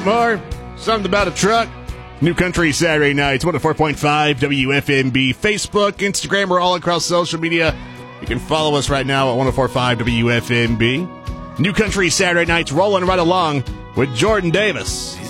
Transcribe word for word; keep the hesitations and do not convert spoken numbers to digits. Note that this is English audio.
more. Something about a truck. New Country Saturday Nights, one oh four point five W F M B. Facebook, Instagram, we're all across social media. You can follow us right now at one oh four point five W F M B. New Country Saturday Nights rolling right along with Jordan Davis.